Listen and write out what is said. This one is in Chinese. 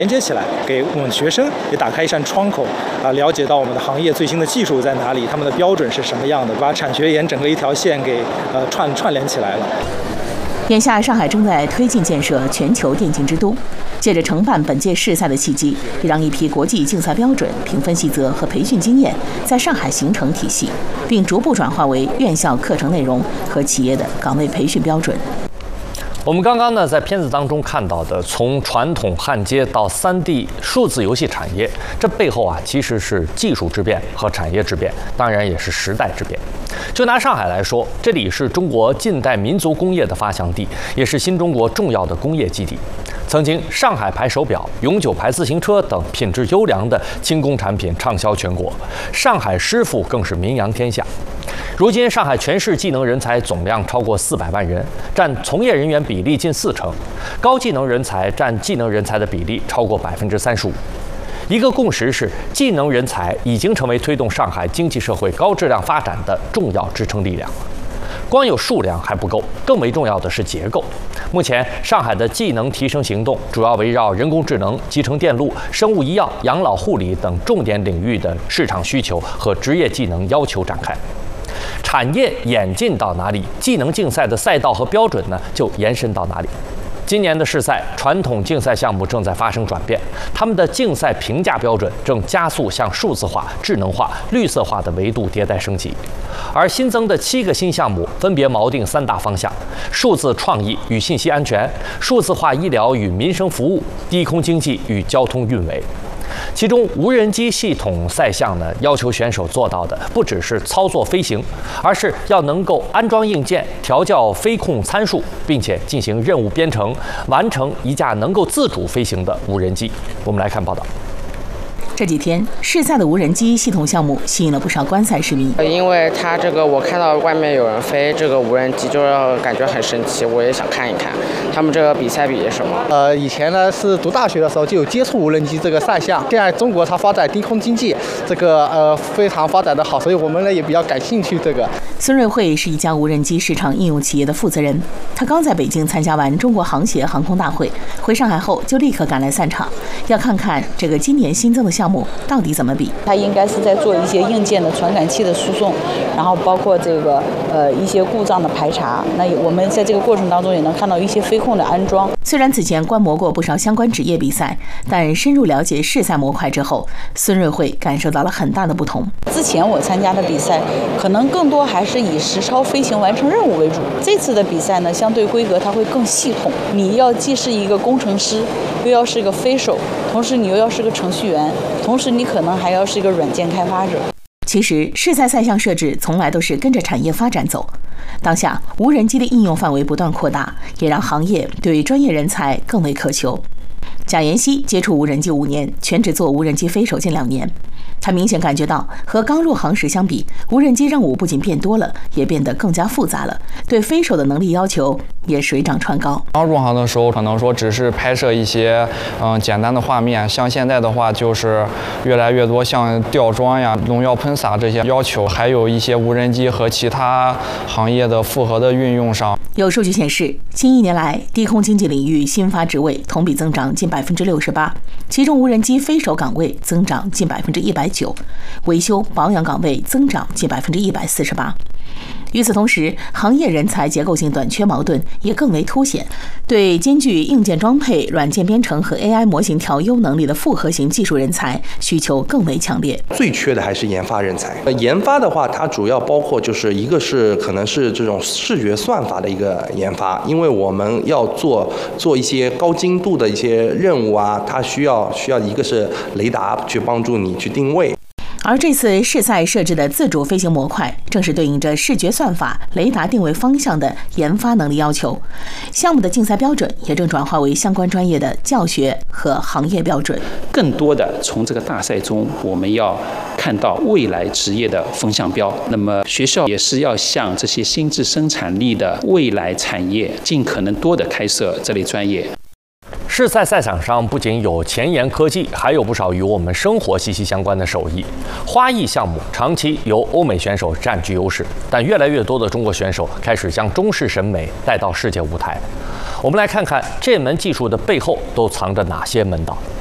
连接起来，给我们学生也打开一扇窗口了解到我们的行业最新的技术在哪里，他们的标准是什么样的，把产学研整个一条线给串联起来了。 眼下，上海正在推进建设全球电竞之都，借着承办本届世赛的契机，也让一批国际竞赛标准、评分细则和培训经验在上海形成体系，并逐步转化为院校课程内容和企业的岗位培训标准。 我们刚刚呢，在片子当中看到的，从传统焊接到3D 数字游戏产业，这背后啊，其实是技术之变和产业之变，当然也是时代之变。就拿上海来说，这里是中国近代民族工业的发祥地，也是新中国重要的工业基地。曾经，上海牌手表、永久牌自行车等品质优良的轻工产品畅销全国，上海师傅更是名扬天下。如今，上海全市技能人才总量超过400万人，占从业人员比例近40%，高技能人才占技能人才的比例超过35%。一个共识是，技能人才已经成为推动上海经济社会高质量发展的重要支撑力量。光有数量还不够，更为重要的是结构。目前，上海的技能提升行动主要围绕人工智能、集成电路、生物医药、养老护理等重点领域的市场需求和职业技能要求展开。产业演进到哪里，技能竞赛的赛道和标准呢，就延伸到哪里。今年的世赛，传统竞赛项目正在发生转变，他们的竞赛评价标准正加速向数字化、智能化、绿色化的维度迭代升级。而新增的7个新项目分别锚定3大方向：数字创意与信息安全、数字化医疗与民生服务、低空经济与交通运维。其中，无人机系统赛项呢，要求选手做到的不只是操作飞行，而是要能够安装硬件、调校飞控参数，并且进行任务编程，完成一架能够自主飞行的无人机。我们来看报道。 这几天，世赛的无人机系统项目吸引了不少观赛市民。 因为它这个，我看到外面有人飞这个无人机，就感觉很神奇，我也想看一看他们这个比赛比什么。 以前呢是读大学的时候就有接触无人机这个赛项，现在中国它发展低空经济，这个非常发展的好，所以我们呢也比较感兴趣这个。 孙瑞慧是一家无人机市场应用企业的负责人，他刚在北京参加完中国航协航空大会，回上海后就立刻赶来赛场，要看看这个今年新增的项目到底怎么比。 他应该是在做一些硬件的传感器的输送，然后包括这个一些故障的排查。那我们在这个过程当中也能看到一些飞控的安装。 虽然此前观摩过不少相关职业比赛，但深入了解世赛模块之后，孙瑞慧感受到了很大的不同。 之前我参加的比赛可能更多还是以实操飞行完成任务为主，这次的比赛呢，相对规格它会更系统，你要既是一个工程师，又要是一个飞手，同时你又要是个程序员，同时你可能还要是一个软件开发者。 其实世赛赛项设置从来都是跟着产业发展走，当下无人机的应用范围不断扩大，也让行业对专业人才更为渴求。贾妍希接触无人机5年，全职做无人机飞手近2年。他明显感觉到，和刚入行时相比，无人机任务不仅变多了，也变得更加复杂了，对飞手的能力要求也水涨船高。 刚入行的时候，可能说只是拍摄一些简单的画面，像现在的话，就是越来越多像吊装呀、农药喷洒这些要求，还有一些无人机和其他行业的复合的运用上。 有数据显示，近1年来，低空经济领域新发职位同比增长近68%，其中无人机飞手岗位增长近190%，维修保养岗位增长近148%。与此同时，行业人才结构性短缺矛盾也更为凸显，对兼具硬件装配、软件编程和 AI 模型调优能力的复合型技术人才需求更为强烈。 最缺的还是研发人才。研发的话，它主要包括就是一个是可能是这种视觉算法的一个研发，因为我们要做一些高精度的一些任务啊，它需要一个是雷达去帮助你去定位。 而这次世赛设置的自主飞行模块，正是对应着视觉算法、雷达定位方向的研发能力要求。项目的竞赛标准也正转化为相关专业的教学和行业标准。 更多的从这个大赛中，我们要看到未来职业的风向标。那么学校也是要向这些新质生产力的未来产业，尽可能多的开设这类专业。 世赛赛场上不仅有前沿科技，还有不少与我们生活息息相关的手艺。花艺项目长期由欧美选手占据优势，但越来越多的中国选手开始将中式审美带到世界舞台。我们来看看这门技术的背后都藏着哪些门道。